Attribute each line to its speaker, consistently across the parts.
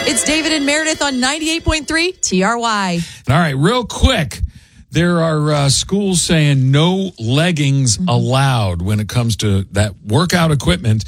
Speaker 1: It's David and Meredith on 98.3 TRY.
Speaker 2: All right, real quick. There are schools saying no leggings allowed when it comes to that workout equipment.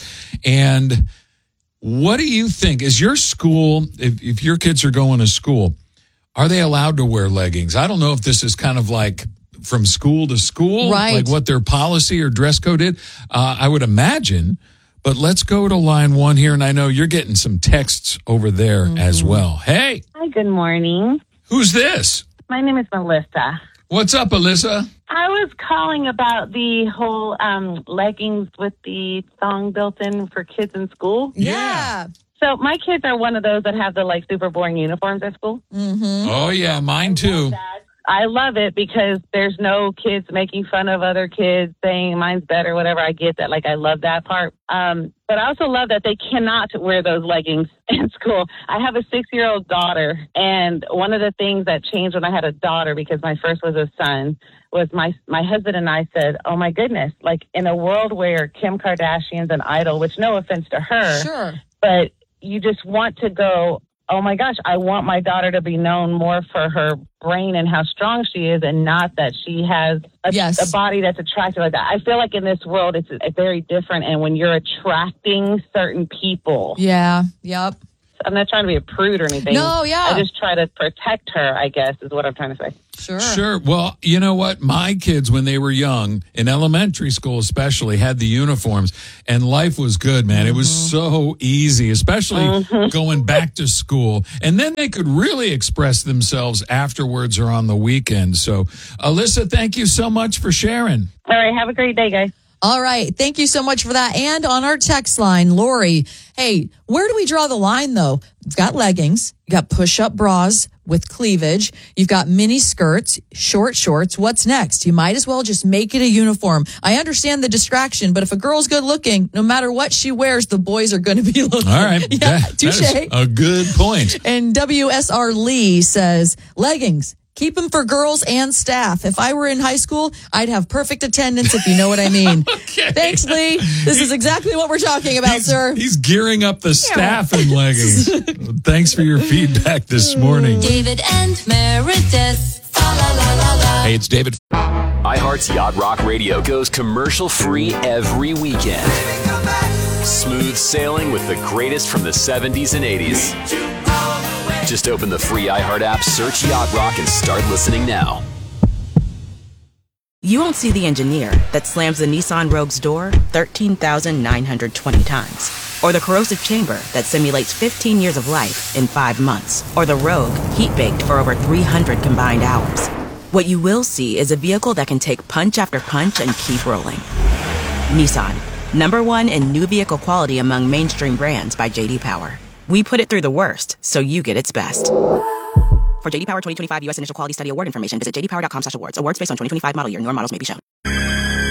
Speaker 2: And what do you think? Is your school, if your kids are going to school, are they allowed to wear leggings? I don't know if this is kind of like from school to school,
Speaker 1: right,
Speaker 2: like what their policy or dress code is. I would imagine. But let's go to line one here. And I know you're getting some texts over there as well. Hey.
Speaker 3: Hi, good morning.
Speaker 2: Who's this?
Speaker 3: My name is Melissa.
Speaker 2: What's up, Alyssa?
Speaker 3: I was calling about the whole leggings with the thong built in for kids in school.
Speaker 1: Yeah.
Speaker 3: So my kids are one of those that have the super boring uniforms at school.
Speaker 1: Mm-hmm.
Speaker 2: Oh, yeah, mine too.
Speaker 3: I love it because there's no kids making fun of other kids saying mine's better, whatever. I get that. I love that part. But I also love that they cannot wear those leggings in school. I have a 6-year-old daughter, and one of the things that changed when I had a daughter, because my first was a son, was my husband and I said, oh my goodness, in a world where Kim Kardashian's an idol, which no offense to her,
Speaker 1: sure, but
Speaker 3: you just want to go, oh my gosh, I want my daughter to be known more for her brain and how strong she is, and not that she has a body that's attractive like that. I feel like in this world, it's very different. And when you're attracting certain people.
Speaker 1: Yeah. Yep.
Speaker 3: I'm not trying to be a prude or anything.
Speaker 1: No, yeah.
Speaker 3: I just try to protect her, I guess, is what I'm trying to say.
Speaker 2: Sure. Well, you know what? My kids, when they were young, in elementary school especially, had the uniforms, and life was good, man. It was so easy, especially going back to school. And then they could really express themselves afterwards or on the weekend. So, Alyssa, thank you so much for sharing.
Speaker 3: All right. Have a great day, guys.
Speaker 1: All right. Thank you so much for that. And on our text line, Lori, hey, where do we draw the line, though? You've got leggings. You got push-up bras with cleavage. You've got mini skirts, short shorts. What's next? You might as well just make it a uniform. I understand the distraction, but if a girl's good looking, no matter what she wears, the boys are going to be looking.
Speaker 2: All right.
Speaker 1: Yeah, touche.
Speaker 2: That is a good point.
Speaker 1: And WSR Lee says, leggings. Keep them for girls and staff. If I were in high school, I'd have perfect attendance, if you know what I mean.
Speaker 2: Okay.
Speaker 1: Thanks, Lee. This is exactly what we're talking about, sir.
Speaker 2: He's gearing up the staff in leggings. Thanks for your feedback this morning.
Speaker 4: David and Meredith. La, la, la, la, la.
Speaker 2: Hey, it's David.
Speaker 5: iHeart's Yacht Rock Radio goes commercial-free every weekend. Smooth sailing with the greatest from the 70s and 80s. Just open the free iHeart app, search Yacht Rock, and start listening now.
Speaker 6: You won't see the engineer that slams the Nissan Rogue's door 13,920 times. Or the corrosive chamber that simulates 15 years of life in 5 months. Or the Rogue heat-baked for over 300 combined hours. What you will see is a vehicle that can take punch after punch and keep rolling. Nissan, #1 in new vehicle quality among mainstream brands by J.D. Power. We put it through the worst, so you get its best. For J.D. Power 2025 U.S. Initial Quality Study Award information, visit jdpower.com/awards. Awards based on 2025 model year. Newer models may be shown.